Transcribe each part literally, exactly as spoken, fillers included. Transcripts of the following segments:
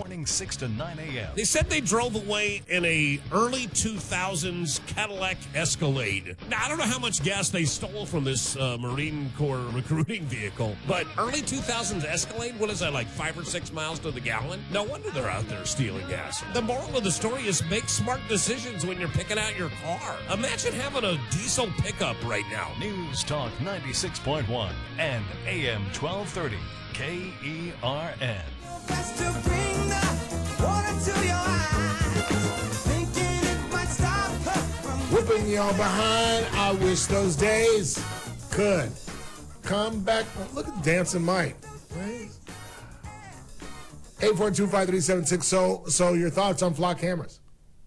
mornings six to nine a.m. They said they drove away in a early two thousands Cadillac Escalade. Now, I don't know how much gas they stole from this uh, Marine Corps recruiting vehicle, but early two thousands Escalade, what is that, like five or six miles to the gallon? No wonder they're out there stealing gas. The moral of the story is make smart decisions when you're picking out your car. Imagine having a diesel pickup right now. News Talk ninety-six point one and A M twelve thirty K E R N. Just to bring the water to your eyes, thinking it might stop her from Whipping y'all behind. I wish those days could come back. Look at Dancing Mike. Right? eight four two, five three seven six. So, so your thoughts on flock cameras?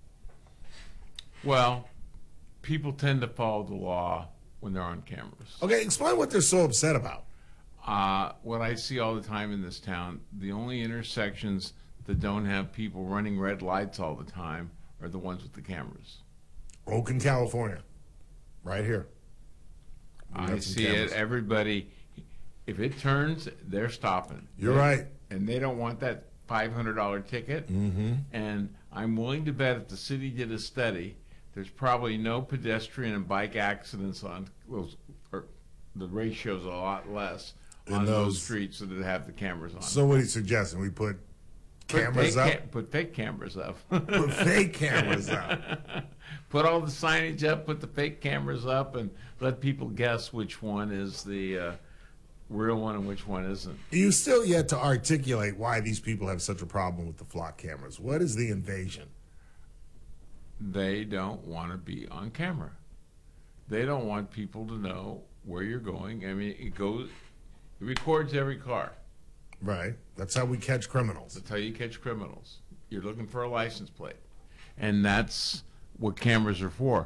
Well, people tend to follow the law when they're on cameras. Okay, explain what they're so upset about. Uh, what I see all the time in this town, the only intersections that don't have people running red lights all the time are the ones with the cameras. Oakland, California. Right here. We I have some see cameras. it. Everybody, if it turns, they're stopping. You're They- right. And they don't want that five hundred dollars ticket. Mm-hmm. And I'm willing to bet if the city did a study, there's probably no pedestrian and bike accidents on those, or the ratio's a lot less In on those, those- streets that have the cameras on. So what are you suggesting? We put Put cameras fake up? ca- put fake cameras up. Put fake cameras up. Put all the signage up, put the fake cameras up, and let people guess which one is the uh, real one and which one isn't. You still yet to articulate why these people have such a problem with the flock cameras. What is the invasion? They don't want to be on camera. They don't want people to know where you're going. I mean, it goes, it records every car. Right. That's how we catch criminals. That's how you catch criminals. You're looking for a license plate. And that's what cameras are for.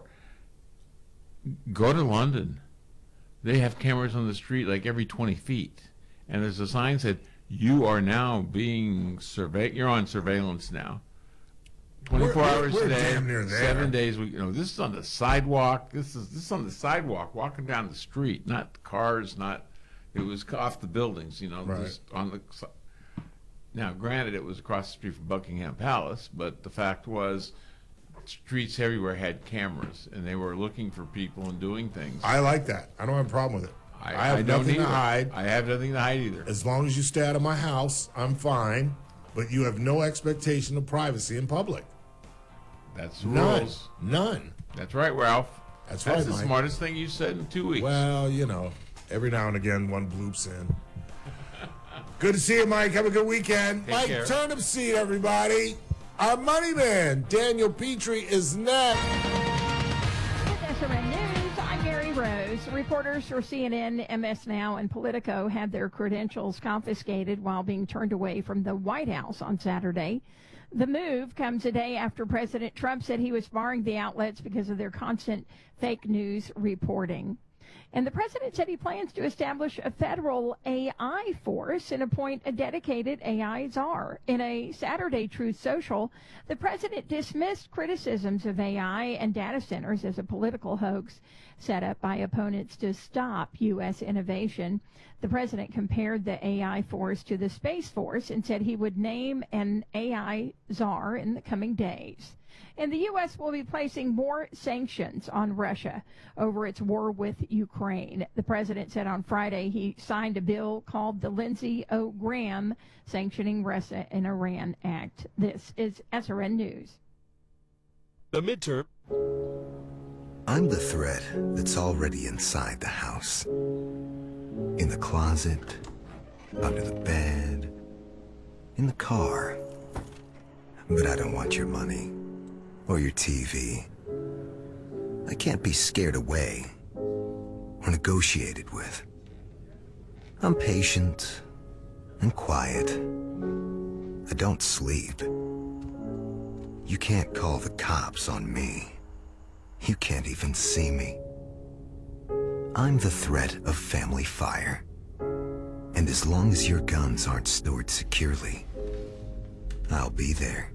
Go to London. They have cameras on the street like every twenty feet. And there's a sign that said, you are now being surveyed. You're on surveillance now. twenty-four We're- hours we're a day, damn near there. seven days a week. You know, this is on the sidewalk. This is this is on the sidewalk, walking down the street, not cars, not. It was off the buildings, you know, Right. just on the. si- Now, granted, it was across the street from Buckingham Palace, but the fact was, streets everywhere had cameras, and they were looking for people and doing things. I like that. I don't have a problem with it. I, have don't nothing to either. hide. I have nothing to hide either. As long as you stay out of my house, I'm fine. But you have no expectation of privacy in public. That's the None. rules. None. That's right, Ralph. That's That's right, the Mike. smartest thing you said in two weeks. Well, you know, every now and again, one bloops in. Good to see you, Mike. Have a good weekend. Take Mike care. Turnip Seed, everybody. Our money man, Daniel Petrie, is next. With S R N News, I'm Mary Rose. Reporters for C N N, M S Now, and Politico had their credentials confiscated while being turned away from the White House on Saturday. The move comes a day after President Trump said he was barring the outlets because of their constant fake news reporting. And the president said he plans to establish a federal A I force and appoint a dedicated A I czar. In a Saturday Truth Social, the president dismissed criticisms of A I and data centers as a political hoax set up by opponents to stop U S innovation. The president compared the A I force to the Space Force and said he would name an A I czar in the coming days. And the U S will be placing more sanctions on Russia over its war with Ukraine. The president said on Friday he signed a bill called the Lindsey O. Graham Sanctioning Russia and Iran Act. This is S R N News. The midterm. I'm the threat that's already inside the house. In the closet, under the bed, in the car. But I don't want your money or your T V. I can't be scared away or negotiated with. I'm patient and quiet. I don't sleep. You can't call the cops on me. You can't even see me. I'm the threat of family fire. And as long as your guns aren't stored securely, I'll be there.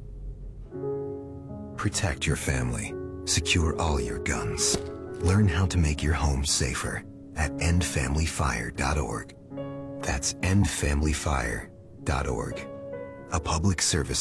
Protect your family. Secure all your guns. Learn how to make your home safer at end family fire dot org. That's end family fire dot org. A public service